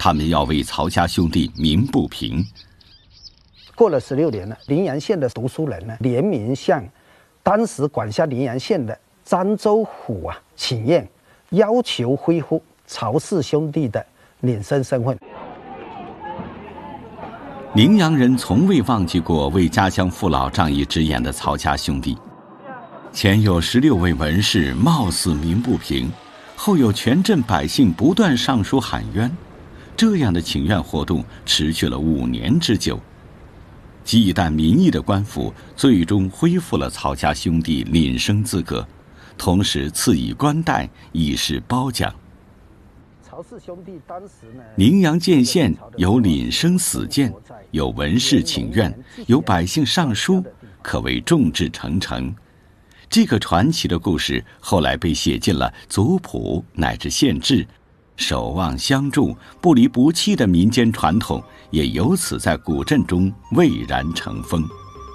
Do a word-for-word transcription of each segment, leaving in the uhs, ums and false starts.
他们要为曹家兄弟鸣不平。 过了十六年了，临阳县的读书人呢联名向当时管辖临阳县的漳州府啊请愿，要求恢复曹氏兄弟的领生身份。 宁阳人从未忘记过为家乡父老仗义直言的曹家兄弟。前有十六位文士冒死鸣不平，后有全镇百姓不断上书喊冤，这样的请愿活动持续了五年之久。忌惮民意的官府最终恢复了曹家兄弟领生资格，同时赐以官带，以示褒奖。 曹氏兄弟当时呢， 宁阳建县有领生死谏，有文士请愿，有百姓上书，可谓众志成城。这个传奇的故事后来被写进了族谱乃至县志，守望相助、不离不弃的民间传统也由此在古镇中蔚然成风。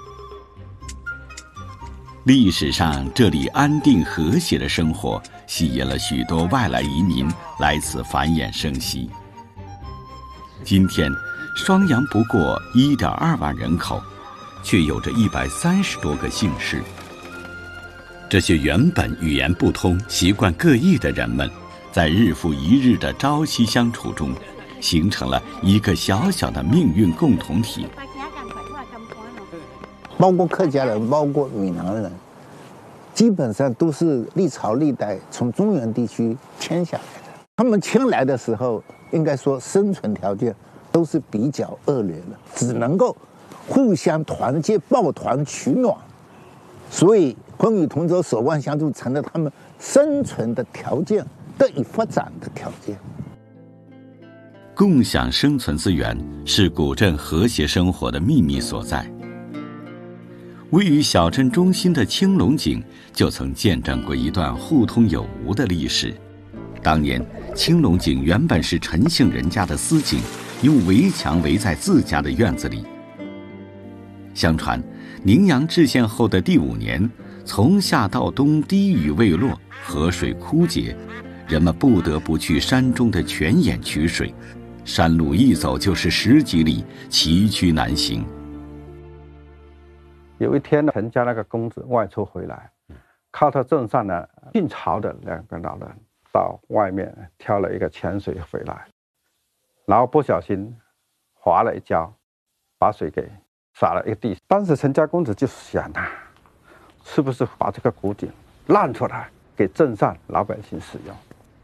历史上这里安定和谐的生活吸引了许多外来移民来此繁衍生息。今天双阳不过 一点二万人口，却有着一百三十多个姓氏。这些原本语言不通、习惯各异的人们，在日复一日的朝夕相处中，形成了一个小小的命运共同体。 包括客家人，包括闽南人，基本上都是历朝历代从中原地区迁下来的。他们迁来的时候，应该说生存条件都是比较恶劣的，只能够互相团结、抱团取暖，所以风雨同舟、守望相助成了他们生存的条件、得以发展的条件。 共享生存资源是古镇和谐生活的秘密所在。位于小镇中心的青龙井就曾见证过一段互通有无的历史。当年青龙井原本是陈姓人家的私井，用围墙围在自家的院子里。相传宁阳置县后的第五年，从夏到冬滴雨未落，河水枯竭，人们不得不去山中的泉眼取水，山路一走就是十几里，崎岖难行。 有一天呢，陈家那个公子外出回来，靠他镇上呢晋朝的两个老人到外面挑了一个泉水回来，然后不小心滑了一跤，把水给洒了一个地。当时陈家公子就想啊，是不是把这个古井让出来给镇上老百姓使用？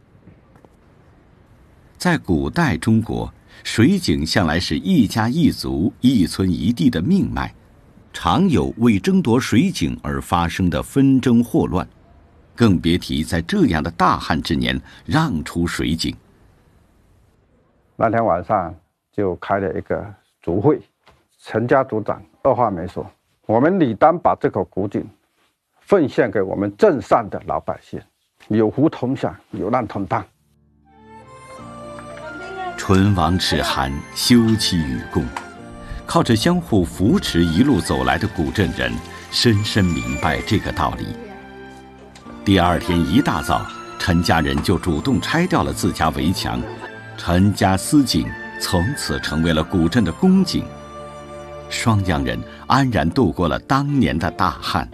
在古代中国，水井向来是一家一族、一村一地的命脉，常有为争夺水井而发生的纷争祸乱，更别提在这样的大旱之年让出水井。 那天晚上就开了一个族会，陈家族长二话没说，我们理当把这口古井奉献给我们镇上的老百姓，有福同享，有难同当。 唇亡齿寒，休戚与共。靠着相互扶持一路走来的古镇人深深明白这个道理。第二天一大早，陈家人就主动拆掉了自家围墙，陈家私井从此成为了古镇的公井。双阳人安然度过了当年的大旱。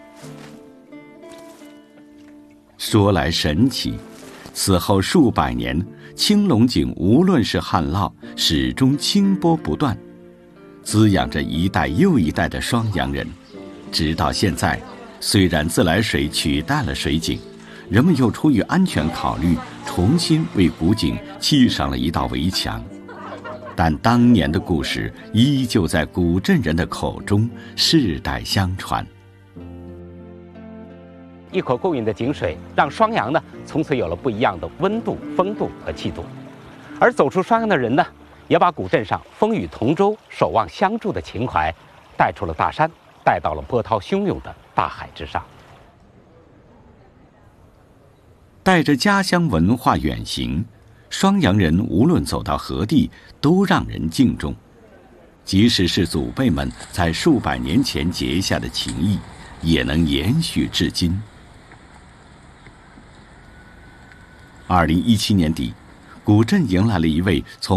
说来神奇，此后数百年，青龙井无论是旱涝，始终清波不断，滋养着一代又一代的双阳人。直到现在，虽然自来水取代了水井，人们又出于安全考虑，重新为古井砌上了一道围墙，但当年的故事依旧在古镇人的口中世代相传。 一口够饮的井水让双阳呢从此有了不一样的温度、风度和气度，而走出双阳的人呢，也把古镇上风雨同舟、守望相助的情怀带出了大山，带到了波涛汹涌的大海之上。 带着家乡文化远行，双阳人无论走到何地都让人敬重，即使是祖辈们在数百年前结下的情谊，也能延续至今。二零一七年底，古镇迎来了一位从